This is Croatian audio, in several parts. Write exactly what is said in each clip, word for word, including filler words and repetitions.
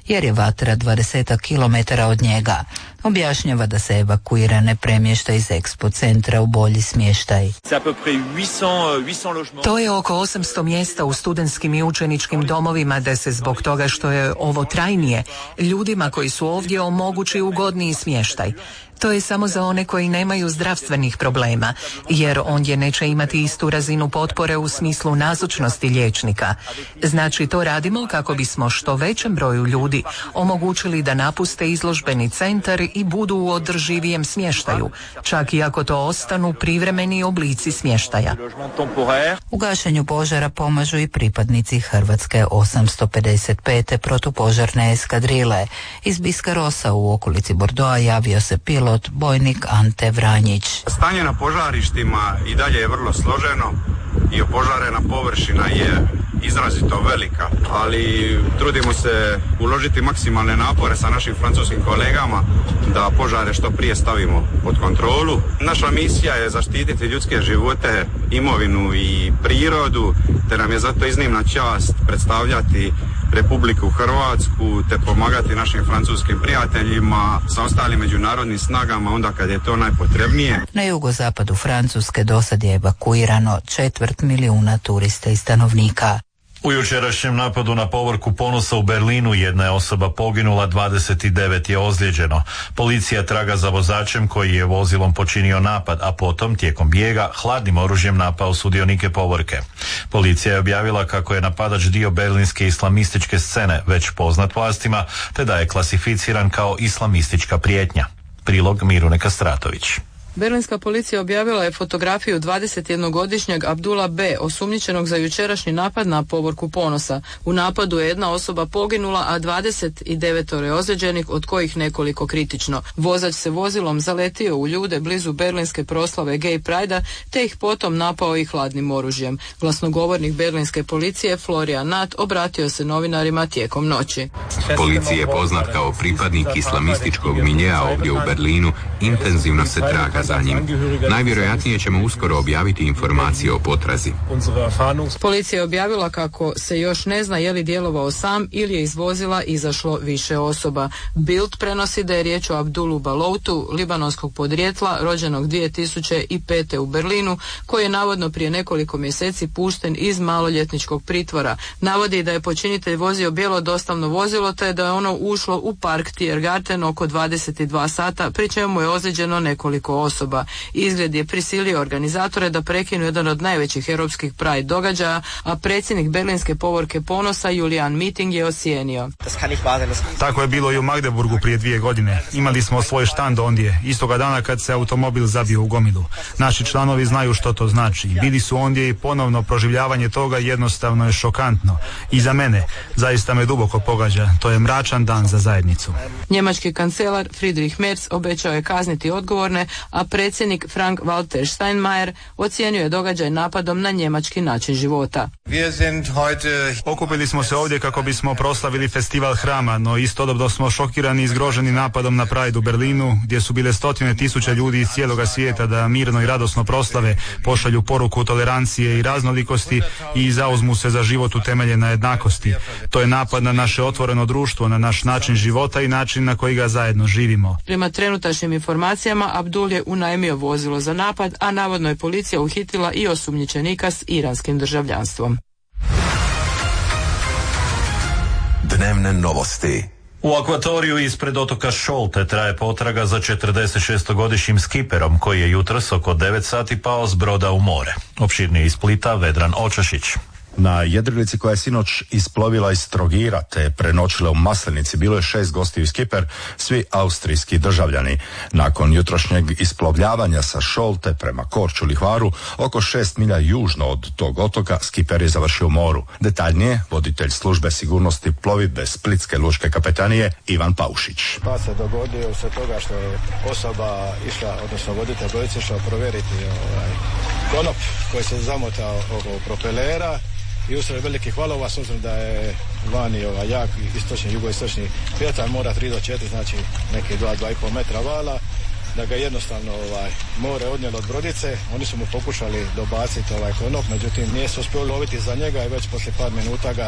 jer je vatra dvadesetak kilometara od njega. Objašnjava da se evakuirane premješta iz Expo centra u bolji smještaj. To je oko osamsto mjesta u studentskim i učeničkim domovima, da se zbog toga što je ovo trajnije, ljudima koji su ovdje omogući ugodniji smještaj. To je samo za one koji nemaju zdravstvenih problema, jer ondje neće imati istu razinu potpore u smislu nazočnosti liječnika. Znači, to radimo kako bismo što većem broju ljudi omogućili da napuste izložbeni centar i budu u održivijem smještaju, čak i ako to ostanu privremeni oblici smještaja. U gašenju požara pomažu i pripadnici Hrvatske osamsto pedeset pete protupožarne eskadrile. Iz Biskarosa u okolici Bordeauxa javio se pilot bojnik Ante Vranjić. Stanje na požarištima i dalje je vrlo složeno i opožarena površina je izrazito velika, ali trudimo se uložiti maksimalne napore sa našim francuskim kolegama da požare što prije stavimo pod kontrolu. Naša misija je zaštititi ljudske živote, imovinu i prirodu, te nam je zato iznimna čast predstavljati Republiku Hrvatsku te pomagati našim francuskim prijateljima sa ostalim međunarodnim snagama onda kad je to najpotrebnije. Na jugozapadu Francuske dosad je evakuirano četvrt milijuna turista i stanovnika. U jučerašnjem napadu na povorku Ponosa u Berlinu jedna je osoba poginula, dvadeset devet je ozlijeđeno. Policija traga za vozačem koji je vozilom počinio napad, a potom tijekom bijega hladnim oružjem napao sudionike povorke. Policija je objavila kako je napadač dio berlinske islamističke scene, već poznat vlastima, te da je klasificiran kao islamistička prijetnja. Prilog Mirune Kastratović. Berlinska policija objavila je fotografiju dvadesetjednogodišnjeg Abdula B, osumnjičenog za jučerašnji napad na povorku Ponosa. U napadu je jedna osoba poginula, a dvadeset devet je ozlijeđenih, od kojih nekoliko kritično. Vozač se vozilom zaletio u ljude blizu berlinske proslave Gay Pride-a, te ih potom napao i hladnim oružjem. Glasnogovornik berlinske policije Florian Nat obratio se novinarima tijekom noći. Policija je poznat kao pripadnik islamističkog miljeja ovdje u Berlinu, intenzivno se traga za njim. Najvjerojatnije ćemo uskoro objaviti informacije o potrazi. Policija je objavila kako se još ne zna je li djelovao sam ili je iz vozila izašlo više osoba. Bild prenosi da je riječ o Abdulu Baloutu, libanonskog podrijetla, rođenog dvije tisuće pete u Berlinu, koji je navodno prije nekoliko mjeseci pušten iz maloljetničkog pritvora. Navodi da je počinitelj vozio bijelo dostavno vozilo, te da je ono ušlo u park Tiergarten oko dvadeset dva sata, pri čemu je ozlijeđeno nekoliko osoba. Izgled je prisilio organizatore da prekinu jedan od najvećih europskih Pride događaja, a predsjednik berlinske povorke Ponosa Julian Meeting je ocijenio. Tako je bilo i u Magdeburgu prije dvije godine. Imali smo svoj štand ondje, istoga dana kad se automobil zabio u gomilu. Naši članovi znaju što to znači. Bili su ondje i ponovno proživljavanje toga jednostavno je šokantno. I za mene, zaista me duboko pogađa. To je mračan dan za zajednicu. Njemački kancelar Friedrich Merz obećao je kazniti odgovorne, a predsjednik Frank Walter Steinmeier ocijenio je događaj napadom na njemački način života. Okupili smo se ovdje kako bismo proslavili festival hrama, no istodobno smo šokirani i zgroženi napadom na Pride u Berlinu, gdje su bile stotine tisuća ljudi iz cijeloga svijeta da mirno i radosno proslave, pošalju poruku tolerancije i raznolikosti i zauzmu se za život utemeljen na jednakosti. To je napad na naše otvoreno društvo, na naš način života i način na koji ga zajedno živimo. Prema trenutačnim informacijama, Abdul je unajmio vozilo za napad, a navodno je policija uhitila i osumnjičenika s iranskim državljanstvom. Dnevne novosti. U akvatoriju ispred otoka Šolte traje potraga za četrdesetšestogodišnjim skiperom koji je jutros oko devet sati pao s broda u more. Opširnije iz Splita Vedran Očašić. Na jedrilici koja je sinoć isplovila iz Trogira te prenoćila u Maslenici bilo je šest gostiju i skiper, svi austrijski državljani. Nakon jutrošnjeg isplovljavanja sa Šolte prema Korčuli Hvaru, oko šest milja južno od tog otoka, skiper je završio u moru. Detaljnije, voditelj službe sigurnosti plovidbe Splitske lučke kapetanije Ivan Paušić. Pa se dogodio se toga što je osoba išla, odnosno voditelj brodice išao provjeriti ovaj, konop koji se zamotao oko propelera i usred velikih valova, s obzirom da je vani ovaj, jak istočni, jugoistočni vjetar, mora tri do četiri, znači neki dva do dva i pol metra vala, da ga jednostavno ovaj, more odnijelo od brodice. Oni su mu pokušali dobaciti ovaj konop, međutim nije se uspio loviti za njega i već poslije par minuta ga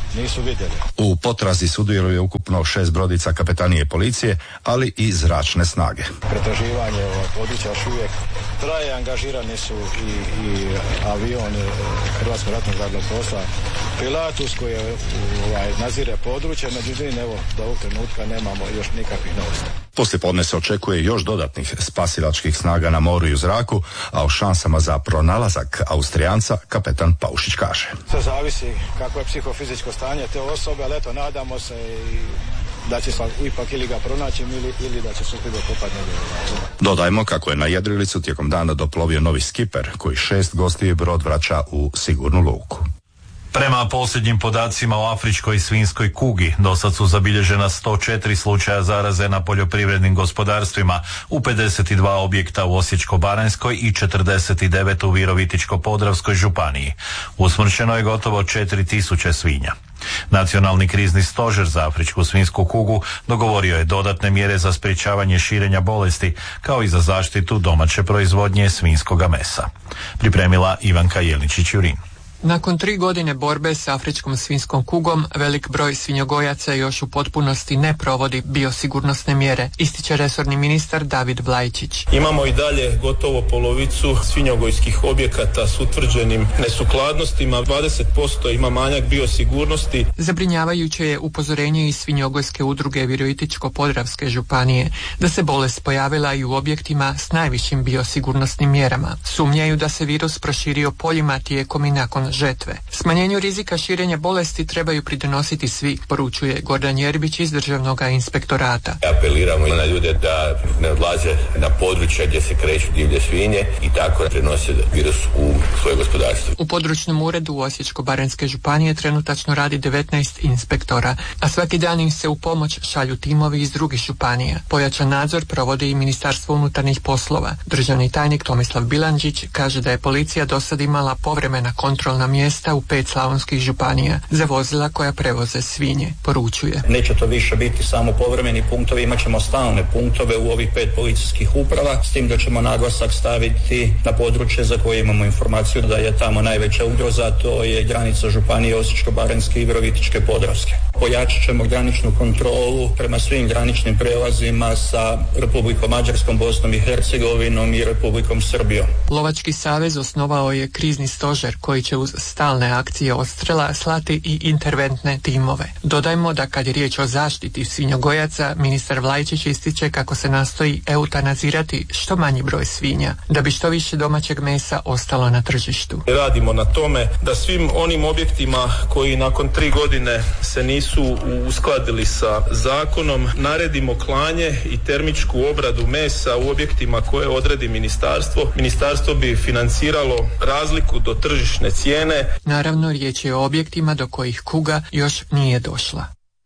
nisu vidjeli. U potrazi sudjeluje ukupno šest brodica kapetanije policije, ali i zračne snage. Pretraživanje ovog područja još uvijek traje, angažirani su i, i avion Hrvatskog ratnog zrakoplovstva Pilatus koji je, ovaj, nadzire područje, međutim evo do ovog trenutka nemamo još nikakvih novosti. Poslijepodne se očekuje još dodatnih spasilačkih snaga na moru i u zraku, a o šansama za pronalazak Austrijanca kapetan Paušić kaže. Sve zavisi kako je psihofizičko stanje te osobe, ali eto nadamo se i da će se ipak ili ga pronaći ili, ili da će se uspjeti kopati njegove. Dodajmo kako je na jedrilicu tijekom dana doplovio novi skiper koji šest gostiju brod vraća u sigurnu luku. Prema posljednjim podacima o afričkoj svinjskoj kugi, dosad su zabilježena sto četiri slučaja zaraze na poljoprivrednim gospodarstvima u pedeset dva objekta u Osječko-baranjskoj i četrdeset devet u Virovitičko-podravskoj županiji. Usmrćeno je gotovo četiri tisuće svinja. Nacionalni krizni stožer za afričku svinjsku kugu dogovorio je dodatne mjere za sprječavanje širenja bolesti, kao i za zaštitu domaće proizvodnje svinjskoga mesa. Pripremila Ivanka Jelničić-Jurin. Nakon tri godine borbe s afričkom svinjskom kugom, velik broj svinjogojaca još u potpunosti ne provodi biosigurnosne mjere, ističe resorni ministar David Vlajčić. Imamo i dalje gotovo polovicu svinjogojskih objekata s utvrđenim nesukladnostima, dvadeset posto ima manjak biosigurnosti. Zabrinjavajuće je upozorenje iz svinjogojske udruge Virovitičko-podravske županije da se bolest pojavila i u objektima s najvišim biosigurnosnim mjerama. Sumnjaju da se virus proširio poljima tijekom i nakon žetve. Smanjenju rizika širenja bolesti trebaju pridonositi svi, poručuje Gordan Jerbić iz Državnog inspektorata. Apeliramo na ljude da ne odlaze na područja gdje se kreću divlje svinje i tako prenose virus u svoje gospodarstvo. U područnom uredu Osječko-baranjske županije trenutačno radi devetnaest inspektora, a svaki dan im se u pomoć šalju timovi iz drugih županija. Pojačan nadzor provodi i Ministarstvo unutarnjih poslova. Državni tajnik Tomislav Bilandžić kaže da je policija dosad imala povremena kontrolna mjesta u pet slavonskih županija za vozila koja prevoze svinje, poručuje. Neće to više biti samo povremeni punktovi, imat ćemo stalne punktove u ovih pet policijskih uprava, s tim da ćemo naglasak staviti na područje za koje imamo informaciju da je tamo najveća ugroza, to je granica županije Osječko-baranjske i Virovitičke-podravske. Pojačat ćemo graničnu kontrolu prema svim graničnim prelazima sa Republikom Mađarskom, Bosnom i Hercegovinom i Republikom Srbijom. Lovački savez osnovao je krizni stožer koji će uz stalne akcije odstrela slati i interventne timove. Dodajmo da kad je riječ o zaštiti svinjogojaca, ministar Vlajčić ističe kako se nastoji eutanazirati što manji broj svinja, da bi što više domaćeg mesa ostalo na tržištu. Radimo na tome da svim onim objektima koji nakon tri godine se nisu uskladili sa zakonom, naredimo klanje i termičku obradu mesa u objektima koje odredi ministarstvo. Ministarstvo bi financiralo razliku do tržišne cijene. Naravno, riječ je o objektima do kojih kuga još nije došla.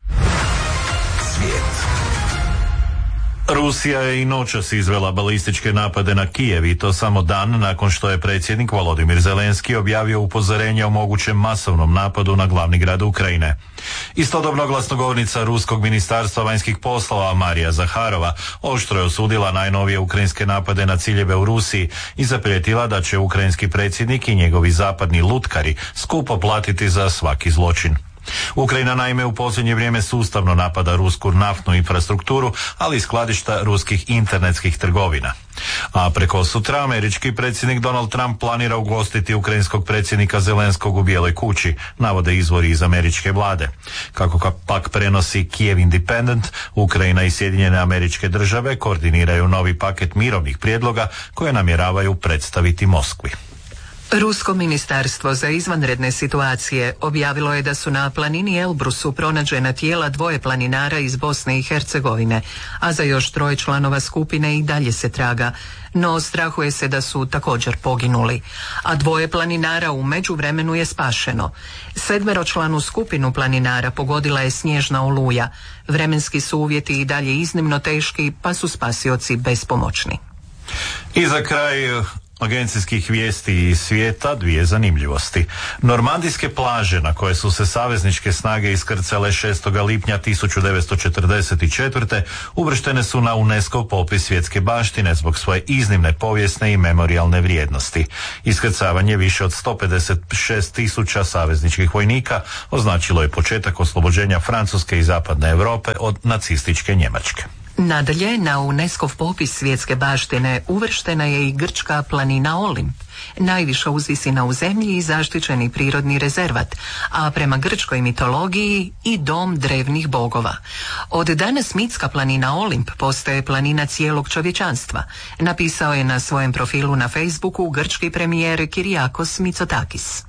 Svijet. Rusija je i noćas izvela balističke napade na Kijev i to samo dan nakon što je predsjednik Volodimir Zelenski objavio upozorenje o mogućem masovnom napadu na glavni grad Ukrajine. Istodobno glasnogovornica Ruskog ministarstva vanjskih poslova Marija Zaharova oštro je osudila najnovije ukrajinske napade na ciljeve u Rusiji i zaprijetila da će ukrajinski predsjednik i njegovi zapadni lutkari skupo platiti za svaki zločin. Ukrajina naime u posljednje vrijeme sustavno napada rusku naftnu infrastrukturu, ali i skladišta ruskih internetskih trgovina. A preko sutra američki predsjednik Donald Trump planira ugostiti ukrajinskog predsjednika Zelenskog u Bijeloj kući, navode izvori iz američke vlade. Kako pak prenosi Kiev Independent, Ukrajina i Sjedinjene Američke Države koordiniraju novi paket mirovnih prijedloga koje namjeravaju predstaviti Moskvi. Rusko ministarstvo za izvanredne situacije objavilo je da su na planini Elbrusu pronađena tijela dvoje planinara iz Bosne i Hercegovine, a za još troje članova skupine i dalje se traga, no strahuje se da su također poginuli, a dvoje planinara u međuvremenu je spašeno. Sedmeročlanu skupinu planinara pogodila je snježna oluja. Vremenski su uvjeti i dalje iznimno teški, pa su spasioci bespomoćni. I za kraj agencijskih vijesti iz svijeta dvije zanimljivosti. Normandijske plaže na koje su se savezničke snage iskrcale šestog lipnja tisuću devetsto četrdeset četvrte. uvrštene su na UNESCO popis svjetske baštine zbog svoje iznimne povijesne i memorijalne vrijednosti. Iskrcavanje više od sto pedeset šest tisuća savezničkih vojnika označilo je početak oslobođenja Francuske i zapadne Europe od nacističke Njemačke. Nadalje, na UNESCO-v popis svjetske baštine uvrštena je i grčka planina Olimp, najviša uzvisina u zemlji i zaštićeni prirodni rezervat, a prema grčkoj mitologiji i dom drevnih bogova. Od danas mitska planina Olimp postaje planina cijelog čovječanstva, napisao je na svojem profilu na Facebooku grčki premijer Kyriakos Mitsotakis.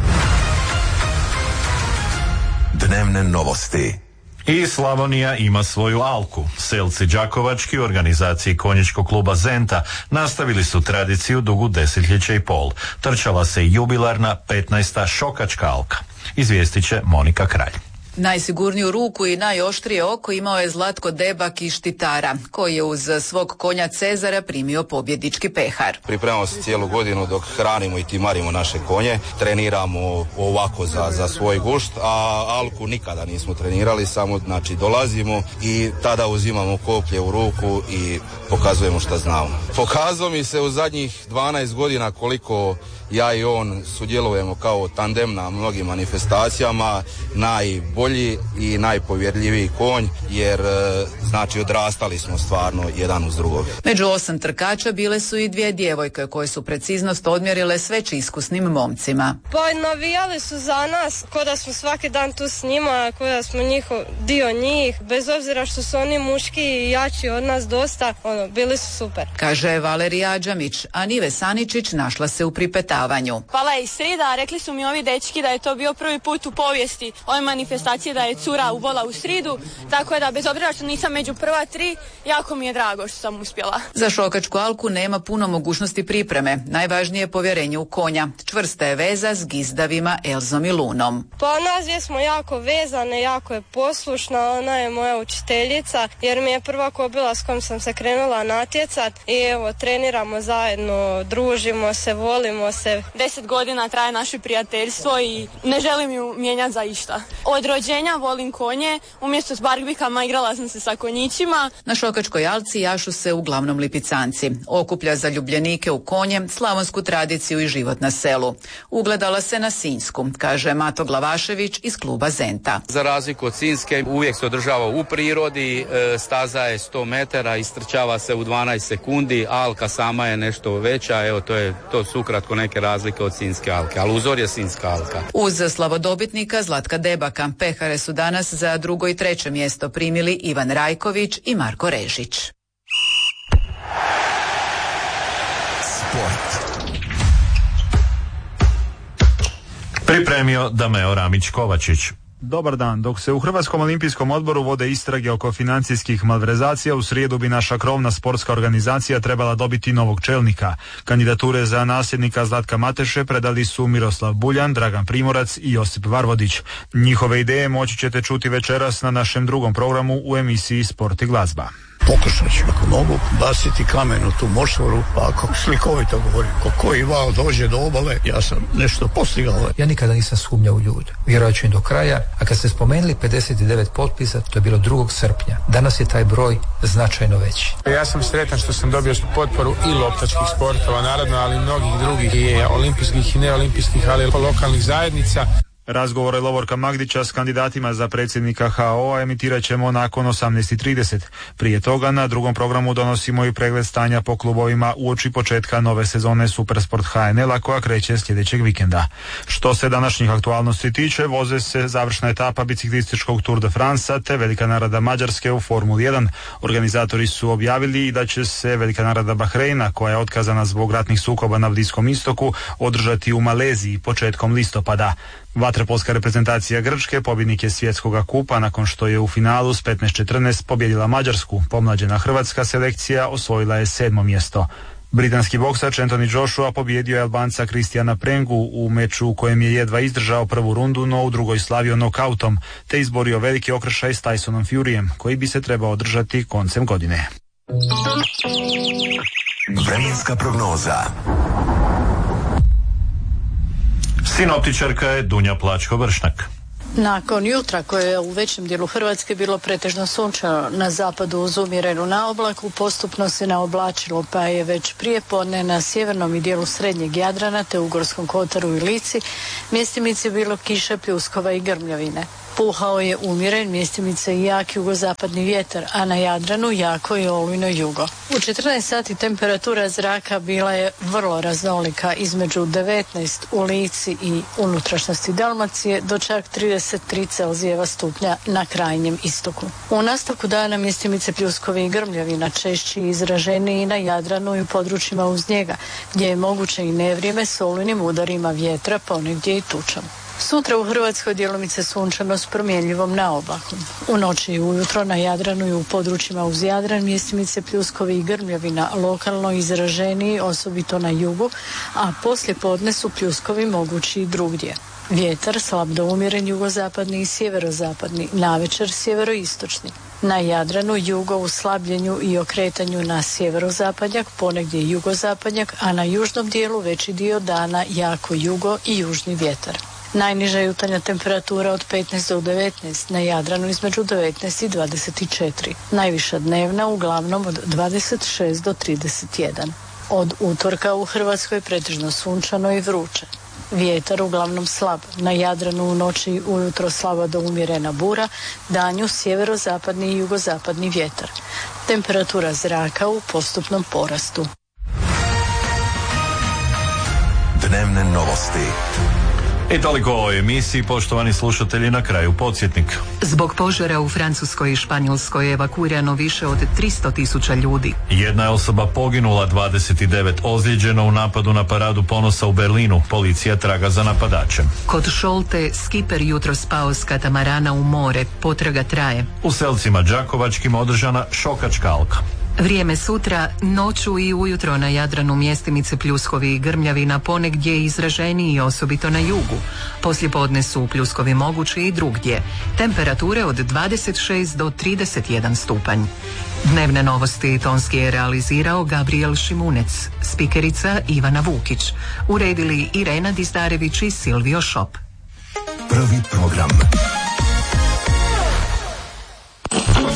Dnevne novosti. I Slavonija ima svoju alku. Selci đakovački u organizaciji konjičkog kluba Zenta nastavili su tradiciju dugu desetljeća i pol. Trčala se i jubilarna petnaesta šokačka alka. Izvijestit će Monika Kralj. Najsigurniju ruku i najoštrije oko imao je Zlatko Debak iz Štitara, koji je uz svog konja Cezara primio pobjednički pehar. Pripremamo se cijelu godinu dok hranimo i timarimo naše konje, treniramo ovako za, za svoj gušt, a alku nikada nismo trenirali, samo znači dolazimo i tada uzimamo koplje u ruku i pokazujemo šta znamo. Pokazao mi se u zadnjih dvanaest godina koliko ja i on sudjelujemo kao tandem na mnogim manifestacijama, najbolji i najpovjerljiviji konj, jer znači odrastali smo stvarno jedan uz drugog. Među osam trkača bile su i dvije djevojke koje su preciznost odmjerile s već iskusnim momcima. Pa navijali su za nas, ko da smo svaki dan tu s njima, ko da smo njihov, dio njih, bez obzira što su oni muški i jači od nas dosta, ono, bili su super. Kaže Valerija Adžamić, a Nive Saničić našla se u pripetavanju. Pala je i srida, rekli su mi ovi dečki da je to bio prvi put u povijesti ove manifestacije da je cura ubola u sridu, tako da bez obzira što nisam među prva tri, jako mi je drago što sam uspjela. Za šokačku alku nema puno mogućnosti pripreme, najvažnije je povjerenje u konja. Čvrsta je veza s gizdavima Elzom i Lunom. Pa nas dvije smo jako vezane, jako je poslušna, ona je moja učiteljica, jer mi je prva kobila s kojom sam se krenula natjecat i evo, treniramo zajedno, družimo se, volimo se. Deset godina traje naše prijateljstvo i ne želim ju mijenjati za išta. Od rođenja volim konje, umjesto s barbikama igrala sam se sa konjićima. Na šokačkoj alci jašu se uglavnom lipicanci. Okuplja zaljubljenike u konje, slavonsku tradiciju i život na selu. Ugledala se na Sinjsku, kaže Mato Glavašević iz kluba Zenta. Za razliku od Sinjske uvijek se održava u prirodi, staza je sto metara, istrčava se u dvanaest sekundi, alka sama je nešto veća, evo to je to su ukratko neke razlike od Sinjske alke, ali uzor je Sinjska alka. Uz slavodobitnika Zlatka Debaka pehare su danas za drugo i treće mjesto primili Ivan Rajković i Marko Režić. Sport. Pripremio Dameo Ramić-Kovačić. Dobar dan. Dok se u Hrvatskom olimpijskom odboru vode istrage oko financijskih malverzacija, u srijedu bi naša krovna sportska organizacija trebala dobiti novog čelnika. Kandidature za nasljednika Zlatka Mateše predali su Miroslav Buljan, Dragan Primorac i Josip Varvodić. Njihove ideje moći ćete čuti večeras na našem drugom programu u emisiji Sport i glazba. Pokušat ću, ako mogu, baciti kamen u tu močvaru, pa ako slikovito govorim, ko koji val dođe do obale, ja sam nešto postigao. Ja nikada nisam sumnjao u ljude, vjerovat ću im do kraja, a kad ste spomenuli pedeset devet potpisa, to je bilo drugog srpnja. Danas je taj broj značajno veći. Ja sam sretan što sam dobio potporu i loptačkih sportova, naravno, ali i mnogih drugih, i olimpijskih i neolimpijskih, ali i lokalnih zajednica. Razgovore Lovorka Magdića s kandidatima za predsjednika H O A emitirat ćemo nakon osamnaest i trideset. Prije toga na drugom programu donosimo i pregled stanja po klubovima uoči početka nove sezone Supersport H N L-a koja kreće sljedećeg vikenda. Što se današnjih aktualnosti tiče, voze se završna etapa biciklističkog Tour de France te velika nagrada Mađarske u Formuli jedan. Organizatori su objavili i da će se velika nagrada Bahreina, koja je otkazana zbog ratnih sukoba na Bliskom istoku, održati u Maleziji početkom listopada. Vaterpolska reprezentacija Grčke pobjednik je svjetskog kupa nakon što je u finalu s petnaest četrnaest pobjedila Mađarsku. Pomlađena hrvatska selekcija osvojila je sedmo mjesto. Britanski boksač Anthony Joshua pobjedio je Albanca Kristijana Prengu u meču u kojem je jedva izdržao prvu rundu, no u drugoj slavio nokautom, te izborio veliki okršaj s Tysonom Furyjem, koji bi se trebao održati koncem godine. Vremenska prognoza. Sinoptičarka je Dunja Plačko-Vršnak. Nakon jutra koje je u većem dijelu Hrvatske bilo pretežno sunčano, na zapadu uz umjerenu naoblaku postupno se naoblačilo, pa je već prije podne na sjevernom i dijelu srednjeg Jadrana te u Gorskom kotaru i Lici mjestimice bilo kiše, pljuskova i grmljavine. Puhao je umjeren, mjestimice i jak jugozapadni vjetar, a na Jadranu jako i olujno jugo. U četrnaest sati temperatura zraka bila je vrlo raznolika, između devetnaest u Lici i unutrašnjosti Dalmacije do čak trideset tri Celzijeva stupnja na krajnjem istoku. U nastavku dana mjestimice pljuskovi i grmljavina češći i izraženiji na Jadranu i u područjima uz njega, gdje je moguće i nevrijeme s olujnim udarima vjetra, ponegdje i tučom. Sutra u Hrvatskoj djelomice sunčano s promjenljivom naoblakom. U noći i ujutro na Jadranu i u područjima uz Jadran mjestimice pljuskovi i grmljavina lokalno izraženiji, osobito na jugu, a poslije podne su pljuskovi mogući i drugdje. Vjetar slab do umjeren jugozapadni i sjeverozapadni, navečer sjeveroistočni. Na Jadranu jugo u slabljenju i okretanju na sjeverozapadnjak, ponegdje jugozapadnjak, a na južnom dijelu veći dio dana jako jugo i južni vjetar. Najniža jutarnja temperatura od petnaest do devetnaest, na Jadranu između devetnaest i dvadeset četiri. Najviša dnevna uglavnom od dvadeset šest do trideset jedan. Od utorka u Hrvatskoj pretežno sunčano i vruće. Vjetar uglavnom slab, na Jadranu u noći i ujutro slaba do umjerena bura, danju sjeverozapadni i jugozapadni vjetar. Temperatura zraka u postupnom porastu. Dnevne novosti. I toliko o emisiji, poštovani slušatelji, na kraju podsjetnik. Zbog požara u Francuskoj i Španjolskoj je evakuirano više od tristo tisuća ljudi. Jedna je osoba poginula, dvadeset devet ozlijeđeno u napadu na paradu ponosa u Berlinu. Policija traga za napadačem. Kod Šolte skiper jutro spao s katamarana u more. Potraga traje. U Selcima Đakovačkim održana šokačka alka. Vrijeme sutra, noću i ujutro na Jadranu mjestimice pljuskovi i grmljavina, ponegdje izraženiji i osobito na jugu. Poslijepodne su pljuskovi mogući i drugdje. Temperature od dvadeset šest do trideset jedan stupanj. Dnevne novosti tonski je realizirao Gabriel Šimunec, spikerica Ivana Vukić. Uredili Irena Dizdarević i Silvio Šop. Prvi program.